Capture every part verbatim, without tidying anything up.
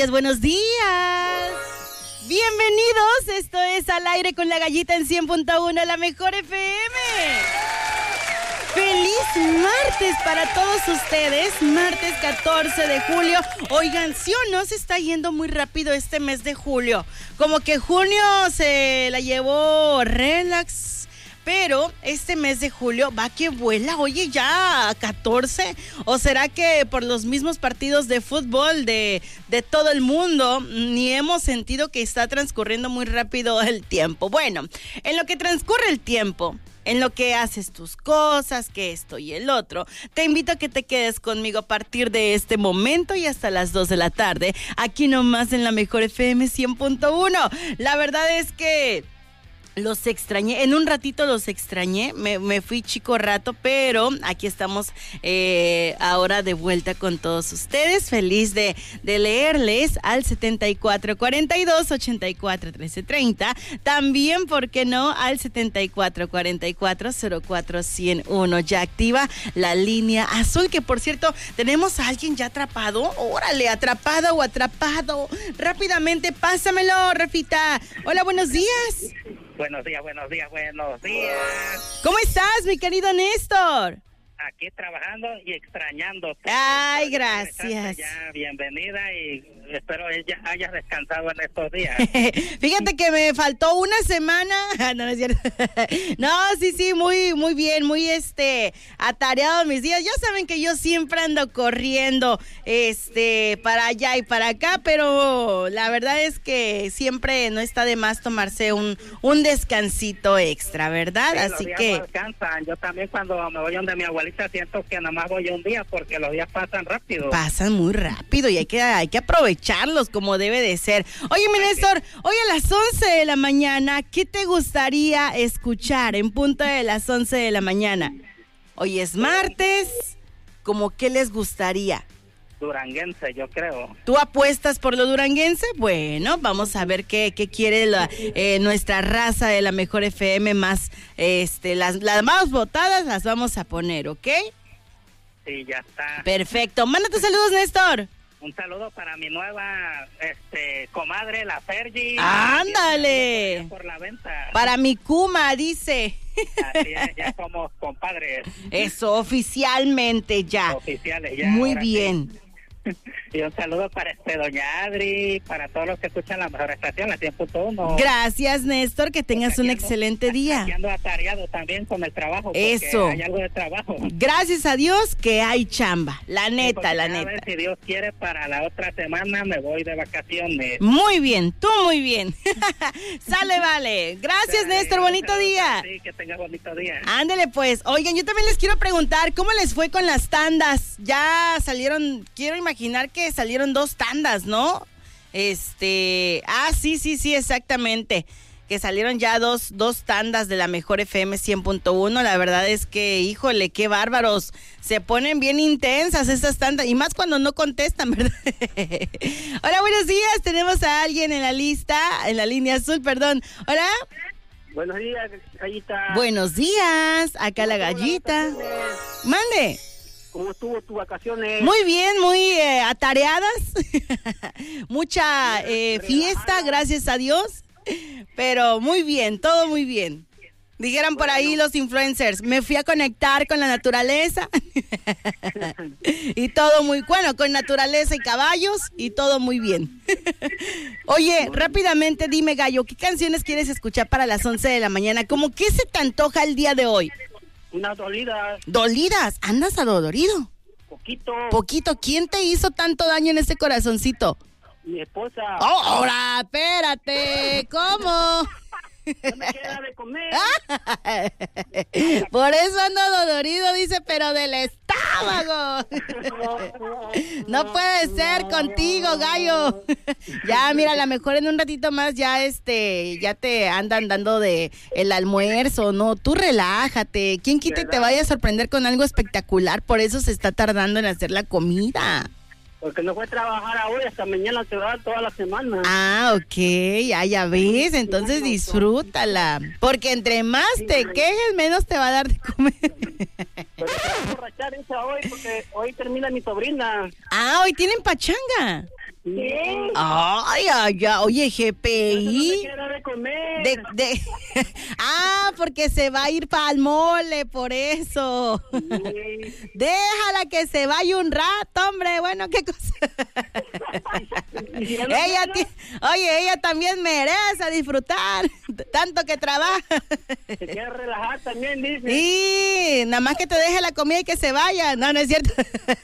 Buenos días. Bienvenidos. Esto es Al Aire con la Gallita en cien punto uno, la mejor F M. ¡Feliz martes para todos ustedes! Martes catorce de julio. Oigan, ¿sí o no se está yendo muy rápido este mes de julio? Como que junio se la llevó relax. Pero este mes de julio va que vuela, oye, ya catorce, o será que por los mismos partidos de fútbol de, de todo el mundo, ni hemos sentido que está transcurriendo muy rápido el tiempo. Bueno, en lo que transcurre el tiempo, en lo que haces tus cosas, que esto y el otro, te invito a que te quedes conmigo a partir de este momento y hasta las dos de la tarde, aquí nomás en la mejor F M cien punto uno. La verdad es que los extrañé, en un ratito los extrañé, me, me fui chico rato, pero aquí estamos eh, ahora de vuelta con todos ustedes, feliz de, de leerles al setenta y cuatro cuarenta y dos ochenta y cuatro trece treinta, también, ¿por qué no?, al setenta y cuatro cuarenta y cuatro cero cuatro cien uno, ya activa la línea azul, que por cierto, tenemos a alguien ya atrapado, órale, atrapado o atrapado, rápidamente, pásamelo, Rafita. Hola, buenos días. Buenos días, buenos días, buenos días. ¿Cómo estás, mi querido Néstor? Aquí trabajando y extrañando. Ay, gracias. Ya, bienvenida y espero ya hayas descansado en estos días. Fíjate que me faltó una semana. No, no es cierto. No, sí, sí, muy, muy bien, muy este atareado mis días. Ya saben que yo siempre ando corriendo este para allá y para acá, pero la verdad es que siempre no está de más tomarse un, un descansito extra, ¿verdad? Sí, así los días que no alcanzan. Yo también cuando me voy donde mi abuelita siento que nada más voy un día porque los días pasan rápido. Pasan muy rápido y hay que, hay que aprovecharlos como debe de ser. Oye, mi Néstor, hoy a las once de la mañana, ¿qué te gustaría escuchar en punto de las once de la mañana? Hoy es martes, ¿cómo qué les gustaría? Duranguense, yo creo. ¿Tú apuestas por lo duranguense? Bueno, vamos a ver qué, qué quiere la, eh, nuestra raza de la mejor F M más, este, las, las más votadas las vamos a poner, ¿ok? Sí, ya está. Perfecto. Mándate saludos, Néstor. Un saludo para mi nueva este comadre, la Fergie. ¡Ándale! Por la venta. Para mi Kuma, dice. Así es, ya somos compadres. Eso, oficialmente ya. Oficiales ya. Muy ahora bien. Sí. Y un saludo para este doña Adri, para todos los que escuchan la mejor estación, la cien punto uno. Gracias, Néstor, que tengas un excelente día. Aquí ando atareado también con el trabajo. Eso. Hay algo de trabajo. Gracias a Dios que hay chamba, la neta, sí, la a neta. ver, si Dios quiere, para la otra semana me voy de vacaciones. Muy bien, tú muy bien. Sale, vale. Gracias, Dale, Néstor, bonito día. Sí, que tenga bonito día. Ándele pues. Oigan, yo también les quiero preguntar, ¿cómo les fue con las tandas? Ya salieron, quiero imaginar que salieron dos tandas, ¿no? Este, ah, sí, sí, sí, exactamente. Que salieron ya dos, dos tandas de la mejor F M cien punto uno. La verdad es que, híjole, qué bárbaros. Se ponen bien intensas estas tandas. Y más cuando no contestan, ¿verdad? Hola, buenos días. Tenemos a alguien en la lista, en la línea azul, perdón. Hola. Buenos días, Gallita. Buenos días. Acá la Gallita. Mande. ¿Cómo estuvo tus vacaciones? Muy bien, muy eh, atareadas. Mucha eh, fiesta, gracias a Dios. Pero muy bien, todo muy bien. Dijeran por ahí los influencers, me fui a conectar con la naturaleza. Y todo muy bueno, con naturaleza y caballos y todo muy bien. Oye, rápidamente dime, Gallo, ¿qué canciones quieres escuchar para las once de la mañana? ¿Cómo qué se te antoja el día de hoy? Unas dolidas. ¿Dolidas? ¿Andas adolorido? Poquito. Poquito. ¿Quién te hizo tanto daño en ese corazoncito? Mi esposa. Oh, ahora, espérate. ¿Cómo? No me queda de comer. Por eso ando dolorido, dice, pero del estómago. No puede ser contigo, Gallo. Ya, mira, a lo mejor en un ratito más ya este, ya te andan dando de el almuerzo, ¿no? Tú relájate. ¿Quién quita y te vaya a sorprender con algo espectacular? Por eso se está tardando en hacer la comida. Porque no fue a trabajar hoy, hasta mañana te va toda la semana. Ah, ok, ya, ya ves, entonces disfrútala. Porque entre más te quejes, menos te va a dar de comer. Pero te voy a emborrachar esa hoy, porque hoy termina mi sobrina. Ah, hoy tienen pachanga. Sí. Ay, ay, ay, oye, G P I. No te quiere dar de comer. De, de... ah, porque se va a ir para el mole, por eso. Sí. Déjala que se vaya un rato, hombre. Bueno, qué cosa. ella ti... Oye, ella también merece disfrutar, tanto que trabaja. Se quiere relajar también, dice. Sí, nada más que te deje la comida y que se vaya. No, no es cierto.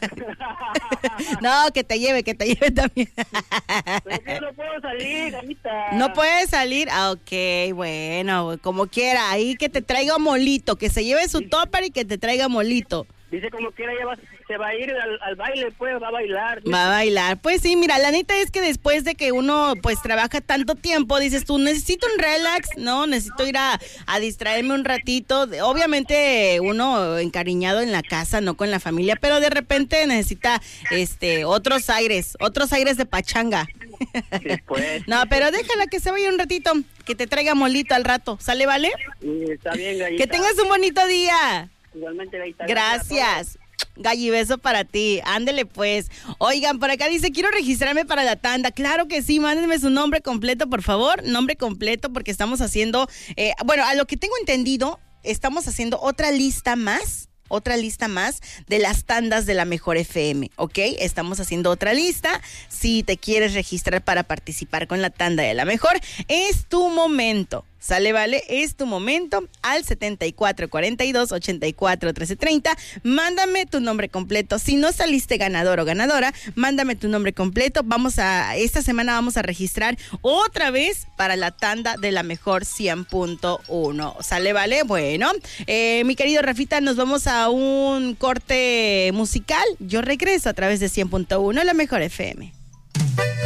No, que te lleve, que te lleve también. Pero yo no puedo salir, Anita. No puedes salir. Ah, ok, bueno, como quiera. Ahí que te traiga molito, que se lleve su topper y que te traiga molito. Dice como quiera, ella va, se va a ir al, al baile, pues, va a bailar. Va a bailar. Pues sí, mira, la neta es que después de que uno, pues, trabaja tanto tiempo, dices tú, necesito un relax, ¿no? Necesito ir a, a distraerme un ratito. Obviamente, uno encariñado en la casa, no con la familia, pero de repente necesita, este, otros aires, otros aires de pachanga. Sí, pues. No, pero déjala que se vaya un ratito, que te traiga molito al rato. ¿Sale, vale? Sí, está bien, Gallita. Que tengas un bonito día. Igualmente, Gallita. Gracias. Gallibeso para ti. Ándele pues. Oigan, por acá dice, quiero registrarme para la tanda. Claro que sí, mándenme su nombre completo, por favor. Nombre completo, porque estamos haciendo, eh, bueno, a lo que tengo entendido, estamos haciendo otra lista más. Otra lista más de las tandas de la Mejor F M, ¿ok? Estamos haciendo otra lista. Si te quieres registrar para participar con la tanda de la Mejor, es tu momento. ¿Sale, vale? Es tu momento al setenta y cuatro cuarenta y dos ochenta y cuatro trece treinta. Mándame tu nombre completo. Si no saliste ganador o ganadora, mándame tu nombre completo. Vamos a, esta semana vamos a registrar otra vez para la tanda de la Mejor cien punto uno. ¿Sale, vale? Bueno, eh, mi querido Rafita, nos vamos a un corte musical. Yo regreso a través de cien punto uno, la Mejor F M.